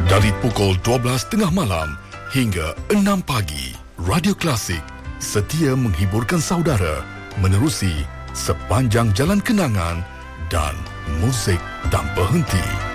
Dari pukul 12 tengah malam hingga 6 pagi, Radio Klasik setia menghiburkan saudara menerusi sepanjang jalan kenangan dan muzik tanpa henti.